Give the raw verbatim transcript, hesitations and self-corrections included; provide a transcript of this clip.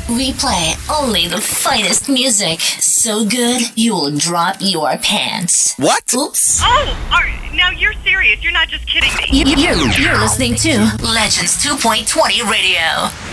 We play only the finest music. So good, you will drop your pants. What? Oops. Oh, are, now you're serious. You're not just kidding me. You, you're, you're listening to Legends two point twenty Radio.